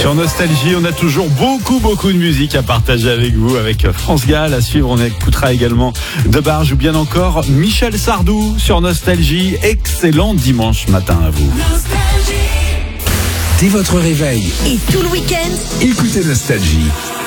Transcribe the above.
Sur Nostalgie, on a toujours beaucoup de musique à partager avec vous, avec France Gall à suivre. On écoutera également Debarge ou bien encore Michel Sardou sur Nostalgie. Excellent dimanche matin à vous. Dès votre réveil et tout le week-end, écoutez Nostalgie.